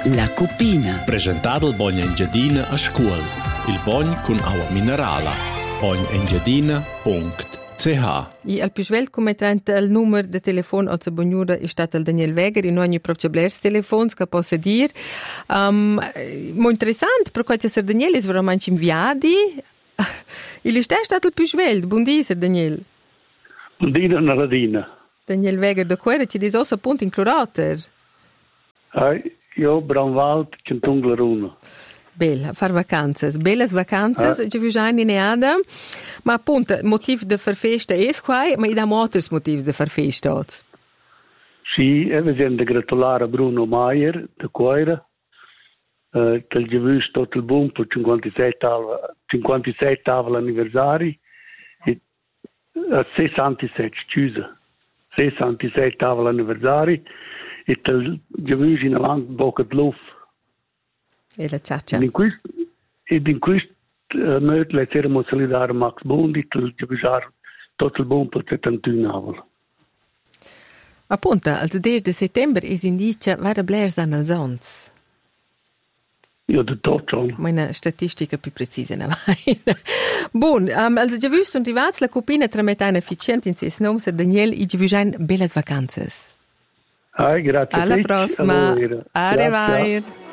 La Cupina. Presentato il Bogna Engiadina a scuola. Il Bogn con acqua minerale. bognengiadina.ch. I al più svel come trenta il numero di telefono a Bognura è stato il Daniel Weger in ogni proprio blers telefons che possa dire. Molto interessante perché Sir Daniel è veramente inviati. Il è stato il più svel. Buondì Sir Daniel. Buondì Naradina. Daniel Weger da Quera ci dice ossa appunto in Clorater. Io Braunwald, Canton Glaruna. Bella, far vacanze, belle vacanze, ci vuoi in Neada, ma appunto, il motivo di far festa è qua, ma i abbiamo altri motivi di far festa. Sì, e vogliamo gratulare a Bruno Maier, da Quera, del Giavus tutto il buon per 57 anniversari, e 67, scusa, 67 anniversari, e del Giavus in avanti bocca di luft. E la ciaccia. In questo modo la ceremonia solidare Max Bondi del Giavus tutto il buon per 71 Appunto, al 10 settembre è indice vara blers an als ons. Io da tutto. Ma una statistica più precisa ne vai. Buon, als Giavus und rivats la copina tramet ein efficient in ses nom Sir Daniel i Giavus ein belas vacances. Grazie. Alla prossima. Arrivederci.